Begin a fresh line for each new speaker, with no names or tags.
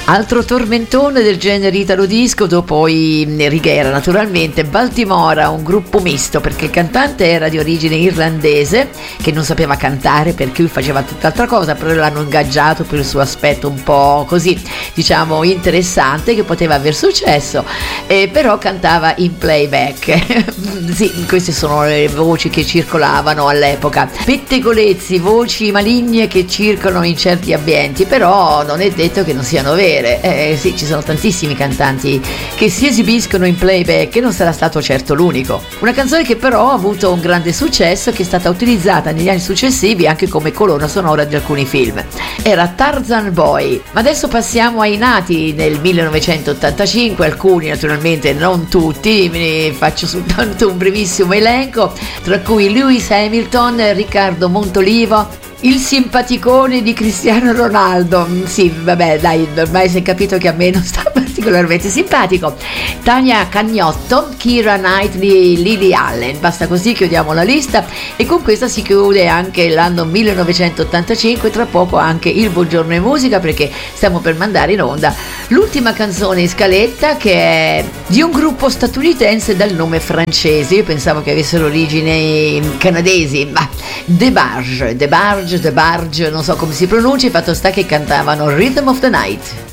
Altro tormentone del genere italo disco dopo i Righiera, naturalmente. Baltimora, un gruppo misto, perché il cantante era di origine irlandese che non sapeva cantare perché lui faceva tutt'altra cosa, però l'hanno ingaggiato per il suo aspetto un po' così, diciamo, interessante, che poteva aver successo, però cantava in playback. Sì, queste sono le voci che circolavano all'epoca, pettegolezzi, voci maligne che circolano in certi ambienti, però non è detto che non siano vere. Sì, ci sono tantissimi cantanti che si esibiscono in playback e non sarà stato certo l'unico. Una canzone che però ha avuto un grande successo, che è stata utilizzata negli anni successivi anche come colonna sonora di alcuni film. Era Tarzan Boy. Ma adesso passiamo ai nati nel 1985, alcuni naturalmente, non tutti, ve ne faccio soltanto un brevissimo elenco, tra cui Lewis Hamilton, Riccardo Montolivo, il simpaticone di Cristiano Ronaldo, sì vabbè dai, ormai si è capito che a me non sta particolarmente simpatico, Tania Cagnotto, Keira Knightley, Lily Allen. Basta, così chiudiamo la lista e con questa si chiude anche l'anno 1985, tra poco anche il Buongiorno e Musica, perché stiamo per mandare in onda l'ultima canzone in scaletta, che è di un gruppo statunitense dal nome francese. Io pensavo che avessero origini canadesi, ma The Barge, non so come si pronuncia, fatto sta che cantavano Rhythm of the Night.